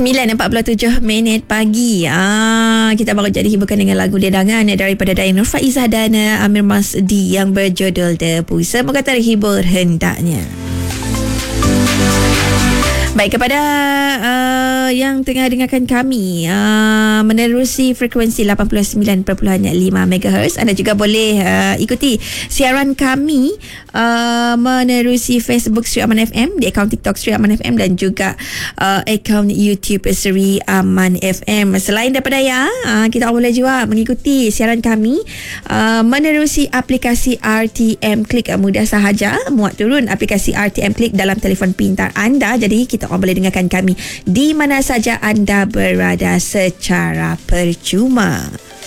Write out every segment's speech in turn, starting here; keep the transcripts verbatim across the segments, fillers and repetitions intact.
sembilan empat puluh tujuh minit pagi. Ah, kita baru jadi hiburkan dengan lagu dendangan daripada Dain Nur Faizah dan Amir Masdi yang berjudul Debu. Semoga terhibur hendaknya. Baik, kepada uh, yang tengah dengarkan kami uh, menerusi frekuensi lapan puluh sembilan perpuluhan lima megahertz, anda juga boleh uh, ikuti siaran kami uh, menerusi Facebook Sri Aman F M, di akaun TikTok Sri Aman F M dan juga uh, akaun YouTube Sri Aman F M. Selain daripada ya, uh, kita boleh juga mengikuti siaran kami uh, menerusi aplikasi R T M Click. Mudah sahaja muat turun aplikasi R T M Click dalam telefon pintar anda. Jadi kita orang boleh dengarkan kami di mana saja anda berada secara percuma.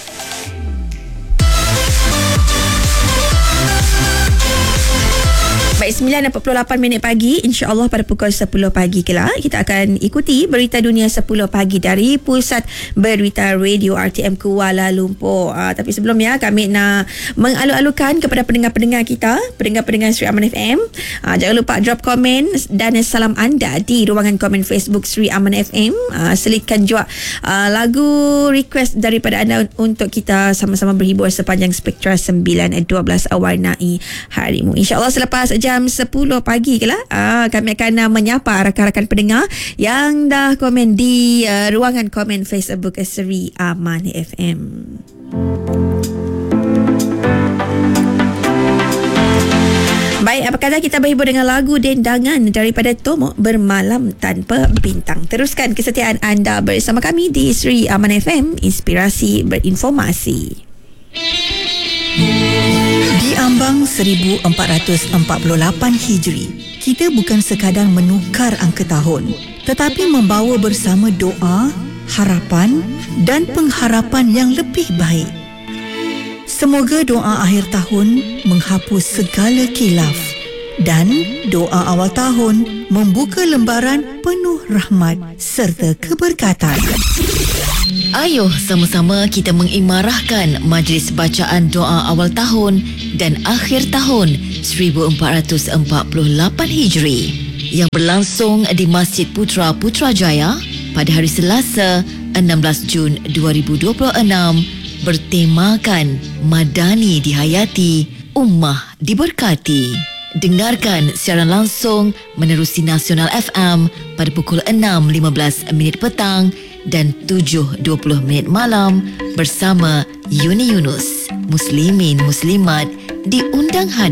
Baik, sembilan empat puluh lapan minit pagi, insya-Allah pada pukul sepuluh pagi kelak kita akan ikuti berita dunia sepuluh pagi dari Pusat Berita Radio R T M Kuala Lumpur. Uh, tapi sebelumnya kami nak mengalu-alukan kepada pendengar-pendengar kita, pendengar-pendengar Sri Aman F M. Uh, jangan lupa drop komen dan salam anda di ruangan komen Facebook Sri Aman F M. Uh, selitkan juga uh, lagu request daripada anda untuk kita sama-sama berhibur sepanjang Spektra sembilan dua belas warnai harimu. InsyaAllah selepas jam sepuluh pagi ke lah, uh, kami akan uh, menyapa rakan-rakan pendengar yang dah komen di uh, ruangan komen Facebook Sri Aman F M. Baik, apa kata kita berhibur dengan lagu dendangan daripada Tomok, Bermalam Tanpa Bintang. Teruskan kesetiaan anda bersama kami di Sri Aman F M, inspirasi berinformasi. Di ambang seribu empat ratus empat puluh lapan Hijri, kita bukan sekadar menukar angka tahun, tetapi membawa bersama doa, harapan dan pengharapan yang lebih baik. Semoga doa akhir tahun menghapus segala khilaf dan doa awal tahun membuka lembaran penuh rahmat serta keberkatan. Ayuh sama-sama kita mengimarahkan majlis bacaan doa awal tahun dan akhir tahun seribu empat ratus empat puluh lapan Hijri yang berlangsung di Masjid Putra Putrajaya pada hari Selasa enam belas Jun dua ribu dua puluh enam bertemakan Madani dihayati, Ummah diberkati. Dengarkan siaran langsung menerusi Nasional F M pada pukul enam lima belas minit petang dan tujuh dua puluh minit malam bersama Yuni Yunus. Muslimin Muslimat diundang hadir.